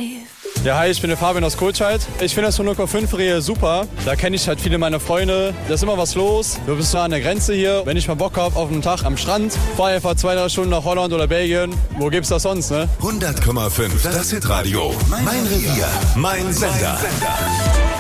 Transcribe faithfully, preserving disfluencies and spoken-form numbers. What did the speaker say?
Ja, hi, ich bin der Fabian aus Kohlscheid. Ich finde das hundert Komma fünf Rehe super. Da kenne ich halt viele meiner Freunde. Da ist immer was los. Du bist nah an der Grenze hier. Wenn ich mal Bock habe auf einen Tag am Strand, fahre einfach zwei, drei Stunden nach Holland oder Belgien. Wo gibt's das sonst, ne? hundert Komma fünf, das Hitradio. Mein Revier, mein Sender.